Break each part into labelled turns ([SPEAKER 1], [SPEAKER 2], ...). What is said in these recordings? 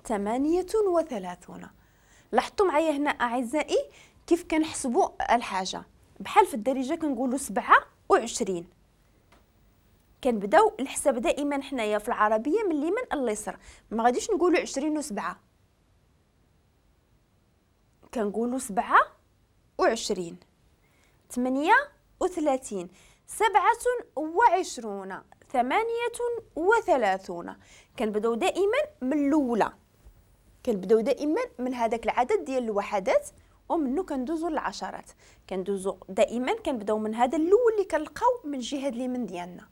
[SPEAKER 1] 38. لاحظتوا معايا هنا أعزائي كيف كنحسبوا الحاجة. بحال في الدارجة كنقولوا 27. كنبداو الحساب دائما حنايا في العربية من اليمين اليسار، ما غاديش نقولوا 20 و7، كنقولوا 27. 38. 27. 38. كنبداو دائما من الاولى، كنبداو دائما من هذاك العدد ديال الوحدات ومنه كندوزو للعشرات. كندوزو دائما كنبداو من هذا الاول اللي كنلقاو من الجهه اليمين ديالنا.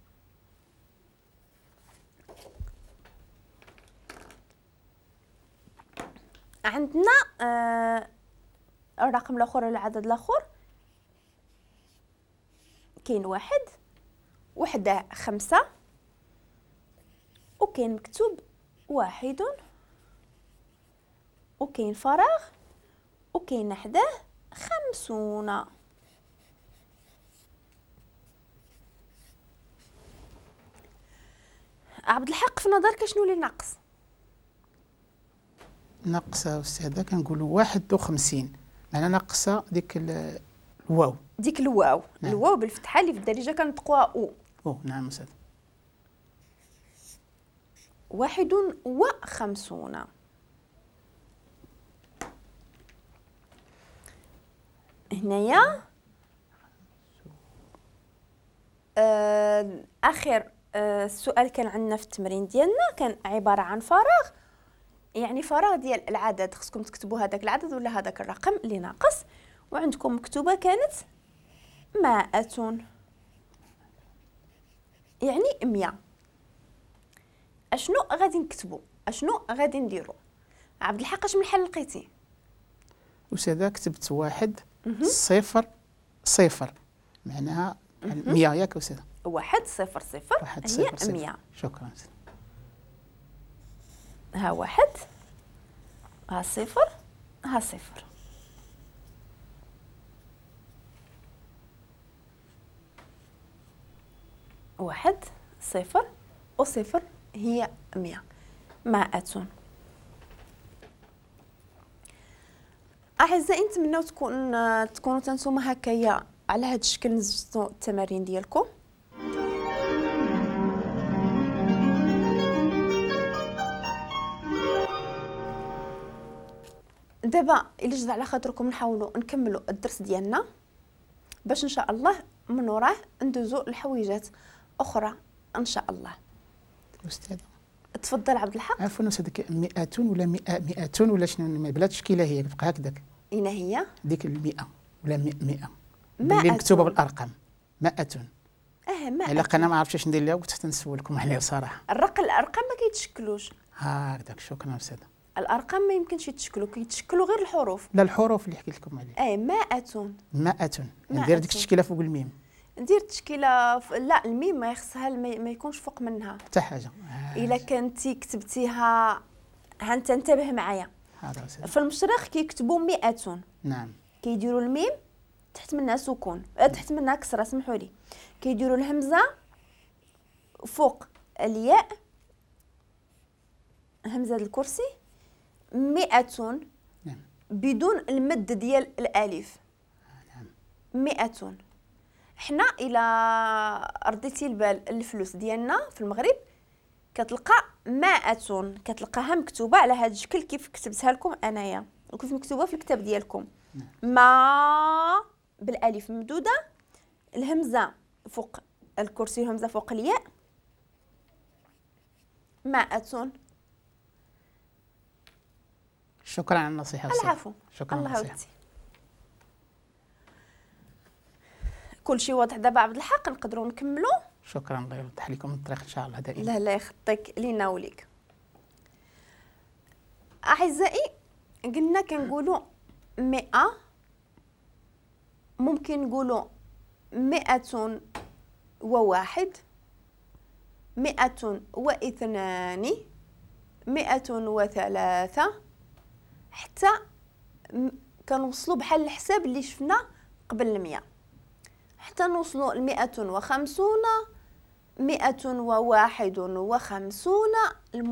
[SPEAKER 1] عندنا الرقم الاخر، العدد الاخر كاين 1 وحده 5 وكاين مكتوب 1 وكاين فراغ وكاين حداه 50. عبد الحق في نظرك شنو اللي ناقص؟
[SPEAKER 2] ناقصه استاذه كنقولوا 51، معناها ناقصه ديك الواو.
[SPEAKER 1] ديك الواو.
[SPEAKER 2] نعم.
[SPEAKER 1] الواو بالفتحه اللي في الدارجه كنطقوها او.
[SPEAKER 2] نعم استاذ.
[SPEAKER 1] 51. هنايا اخر السؤال كان عندنا في التمرين ديالنا كان عباره عن فراغ، يعني فراغ ديال العدد. خصكم تكتبوا هذاك العدد ولا هذاك الرقم اللي ناقص، وعندكم مكتوبه كانت 100، يعني 100. اشنو غادي نكتبوا؟ اشنو غادي نديروا؟ عبد الحق اش من حل لقيتي؟
[SPEAKER 2] استاذه كتبت 1 0 0 معناها 100 ياك استاذه؟
[SPEAKER 1] 1 0 0 هي 100.
[SPEAKER 2] شكرا.
[SPEAKER 1] ها 1 ها 0 ها 0. واحد 0 و0 هي 100. 100. أعزائي نتمنوا تكونوا تنتوما هكايا على هذا الشكل نزجتوا التمارين ديالكم. دابا الا جد على خاطركم نحاولوا نكملوا الدرس ديالنا باش ان شاء الله من وراه ندوزوا لحويجات اخرى ان شاء الله.
[SPEAKER 2] استاذ
[SPEAKER 1] تفضل عبد الحق.
[SPEAKER 2] عفوا استاذ، 100 ولا 100 ولا شنو؟ بلا تشكيله هي تبقى هكذاك.
[SPEAKER 1] اين هي
[SPEAKER 2] ديك 100 ولا 100
[SPEAKER 1] اللي
[SPEAKER 2] مكتوبه بالارقام 100.
[SPEAKER 1] 100.
[SPEAKER 2] الا انا ما عرفتش اش ندير لها وكنت نسولكم عليها بصراحه.
[SPEAKER 1] الارقام ما كيتشكلوش
[SPEAKER 2] هكذاك. شكرا استاذ.
[SPEAKER 1] الارقام ما يمكنش يتشكلوا، كيتشكلوا غير الحروف.
[SPEAKER 2] لا الحروف اللي حكيت لكم عليها.
[SPEAKER 1] 100.
[SPEAKER 2] ندير ديك التشكيله فوق الميم.
[SPEAKER 1] ندير تشكيله لا الميم ما يخصها ما يكونش فوق منها
[SPEAKER 2] حتى حاجه.
[SPEAKER 1] الا كنتي كتبتيها انت انتبه معايا.
[SPEAKER 2] هذا استاذ.
[SPEAKER 1] في المشرق كيكتبوا 100.
[SPEAKER 2] نعم.
[SPEAKER 1] كيديروا الميم تحت منها سكون، تحت منها كسره، سمحوا لي. كيديروا الهمزه فوق الياء، همزه الكرسي 100.
[SPEAKER 2] نعم.
[SPEAKER 1] بدون المد ديال الالف.
[SPEAKER 2] نعم.
[SPEAKER 1] 100. حنا الى رديتي البال الفلوس ديالنا في المغرب كتلقى 100، كتلقاها مكتوبه على هذا الشكل كيف كتبتها لكم انايا وكيف مكتوبه في الكتاب ديالكم. ما بالالف ممدوده، الهمزه فوق الكرسي، الهمزه فوق الياء 100.
[SPEAKER 2] شكرا على النصيحه استاذ.
[SPEAKER 1] العفو.
[SPEAKER 2] شكرا
[SPEAKER 1] الله
[SPEAKER 2] على النصيحه.
[SPEAKER 1] يودي. كل شيء واضح دابا عبد الحق، نقدروا نكملوا.
[SPEAKER 2] شكرا، الله يوضح لكم الطريق ان شاء الله دائما.
[SPEAKER 1] لا لا يخطيك لينا وليك. اعزائي قلنا كنقولوا 100، ممكن نقولوا 101، 102، 103، حتى كنوصلوا بحال الحساب اللي شفنا قبل 100 حتى نوصلوا ل 150، 151.